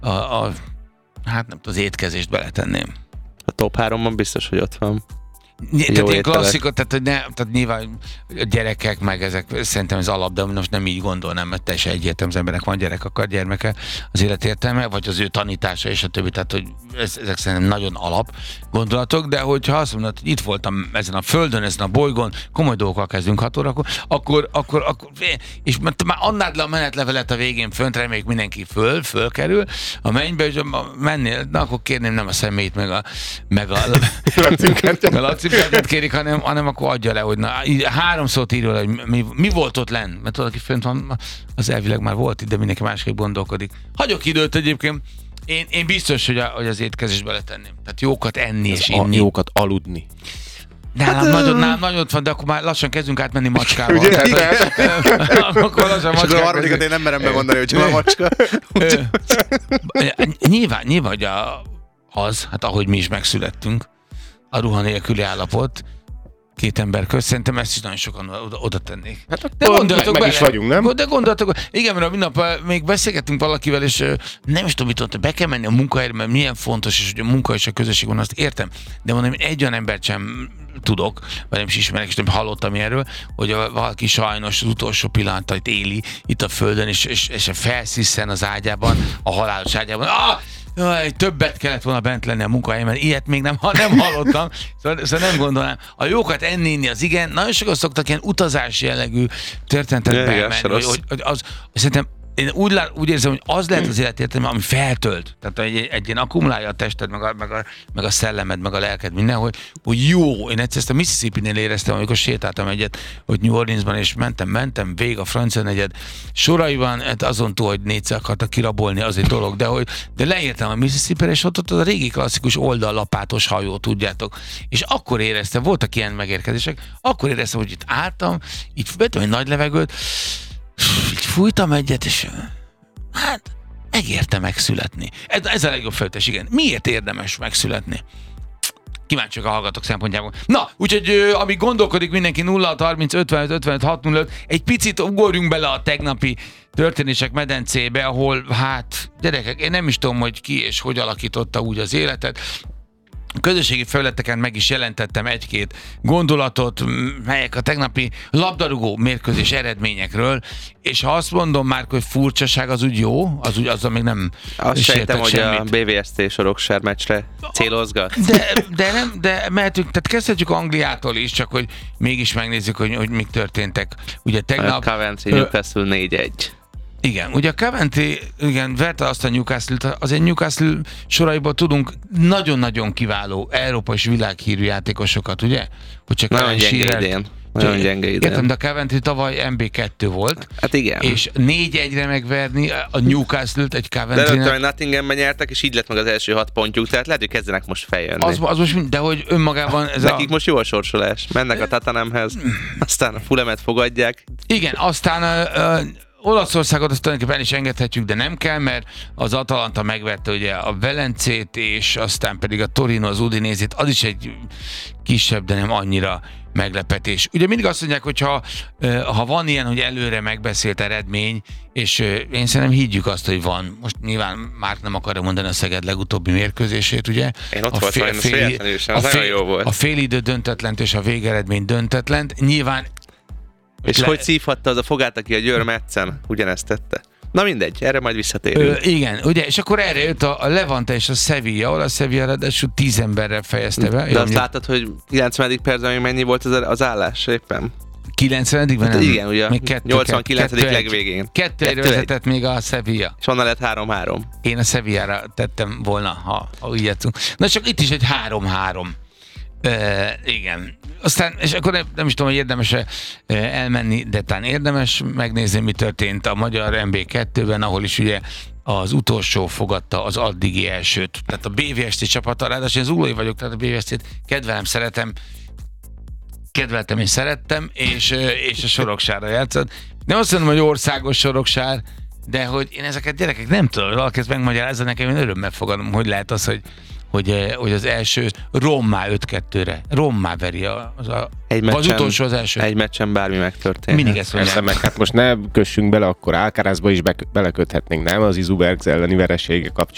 hát nem tudom, az étkezést beletenném. A top 3-ban biztos, hogy ott van. Tehát ilyen klasszikot, tehát nyilván a gyerekek, meg ezek szerintem ez alap, de most nem így gondolnám, mert teljesen egyértelmű, az embernek van gyerek, akar gyermeke, az életértelme, vagy az ő tanítása és a többi, tehát hogy ezek szerintem nagyon alap gondolatok, de hogyha azt mondod, hogy itt voltam ezen a földön, ezen a bolygón, komoly dolgokkal kezdünk 6 órakor, akkor és már annád le a menetlevelet a végén fönt, reméljük mindenki fölkerül a mennybe, és mennél, na akkor kérném nem a személyt, meg a lacimkártyát kérik, hanem akkor adja le, hogy na, 3 szót írja, hogy mi volt ott lenn, mert tudod, aki fönt van, az elvileg már volt itt, de mindenki másképp gondolkodik. Hagyok időt egyébként, én biztos, hogy az étkezést beletenném. Tehát jókat enni és inni. Jókat aludni. Nálam nagyon ott van, de akkor már lassan kezdünk átmenni macskával. Ugye? Akkor lassan macskával. És a harmadikat én nem merem megmondani, hogy van macska. Nyilván, hogy hát ahogy mi is megszülettünk, a ruha nélküli állapot, 2 ember közt, szerintem ezt is nagyon sokan oda tennék. Hát de gondoltok meg is vagyunk, nem? De gondoltok, igen, mert a minap még beszélgettünk valakivel, és nem is tudom, mit mondta, be kell menni a munkahelyre, mert milyen fontos, és hogy a munka és a közösség van, azt értem. De mondom, én egy olyan embert sem tudok, vagy nem is ismerek, és nem hallottam erről, hogy valaki sajnos az utolsó pillanatait éli itt a földön, és felsziszen az ágyában, a halálos ágyában. Többet kellett volna bent lenni a munkahelyemen, ilyet még nem hallottam, szóval nem gondolnám. A jókat enni, az igen, nagyon sokan szoktak ilyen utazási jellegű történetet bemenni, hogy az szerintem én úgy érzem, hogy az lehet az életértelme, ami feltölt. Tehát egy ilyen akkumulálja a tested, meg a szellemed, meg a lelked mindenhol, hogy jó. Én egyszer ezt a Mississippi-nél éreztem, amikor sétáltam egyet, hogy New Orleansban, és mentem végig a francia negyed soraiban, azon túl, hogy 4-szer akartak kirabolni, az egy dolog, de leértem a Mississippi-re, és ott az a régi klasszikus oldallapátos hajó, tudjátok. És akkor éreztem, voltak ilyen megérkezések, akkor éreztem, hogy itt álltam, így vettem egy nagy levegőt, így fújtam egyet, és hát megérte megszületni. Ez a legjobb feltés, igen. Miért érdemes megszületni? Kíváncsiak a hallgatók szempontjából. Na, úgyhogy amíg gondolkodik mindenki 0630 55 55 605, egy picit ugorjunk bele a tegnapi történések medencébe, ahol hát gyerekek, én nem is tudom, hogy ki és hogy alakította úgy az életet. A közösségi felületeken meg is jelentettem 1-2 gondolatot, melyek a tegnapi labdarúgó mérkőzés eredményekről, és ha azt mondom már, hogy furcsaság, az úgy jó, azzal még nem azt sejtem, hogy semmit. A BVST Sorokság meccsre célozgat. De mehetünk, tehát kezdhetjük Angliától is, csak hogy mégis megnézzük, hogy mik történtek. Ugye tegnap... A Coventry Newcastle 4-1. Igen, ugye a Coventry verte azt a Newcastle-t, azért Newcastle soraiból tudunk nagyon-nagyon kiváló Európa és világhírű játékosokat, ugye? Hogy csak nagyon gyenge idén. Nagyon gyenge idén. Értem, de a Coventry tavaly MB2 volt. Hát igen. És 4-1-re megverni a Newcastle-t egy Coventry-nek. De előtte, hogy Nottinghamben nyertek, és így lett meg az első 6 pontjuk, tehát lehet, hogy kezdenek most feljönni. Az most, de hogy önmagában... Nekik most jó a sorsolás. Mennek a Tottenhamhez, aztán a Fulhamet fogadják. Igen, aztán... Olaszországot azt tulajdonképpen el is engedhetjük, de nem kell, mert az Atalanta megvette ugye a Velencét, és aztán pedig a Torino az Udinézét, az is egy kisebb, de nem annyira meglepetés. Ugye mindig azt mondják, hogy ha van ilyen, hogy előre megbeszélt eredmény, és én szerintem higgyük azt, hogy van. Most nyilván Márk nem akarja mondani a Szeged legutóbbi mérkőzését, ugye? Én ott voltam, az nagyon jó volt. A félidő döntetlent és a végeredmény döntetlent. Nyilván és hogy szívhatta az a fogát, aki a Győr meccen ugyanezt tette? Na mindegy, erre majd visszatérünk. Igen, ugye, és akkor erre jött a Levante és a Sevilla, ahol a Sevilla ráadásul 10 emberrel fejezte be. De azt láttad, hogy 90. percben még mennyi volt az állás éppen? 90-ben hát igen, ugye, 89. legvégén. 2-1 vezetett még a Sevilla. És onnan lett 3-3. Én a Sevillára tettem volna, ha úgy játszunk. Na csak itt is egy 3-3. Igen. Aztán, és akkor nem is tudom, hogy érdemes-e elmenni, de talán érdemes megnézni, mi történt a magyar MB2-ben, ahol is ugye az utolsó fogadta az addigi elsőt. Tehát a BVST csapata, ráadásul én zuglói vagyok, tehát a BVST-t kedveltem és szerettem, és a Soroksára játszott. Nem azt mondom, hogy országos Soroksár, de hogy én ezeket gyerekek nem tudom, valaki ezt megmagyarázza nekem, én örömmel fogadom, hogy lehet az, hogy az első Rommá 5-2-re. Rommá veri az utolsó az első. Egy meccsen bármi megtörténhet. Mindig ezt mondják. Meg hát most ne kössünk bele, akkor Alcarazba is beleköthetnénk, nem? Az Izuberg elleni veresége kapcsán.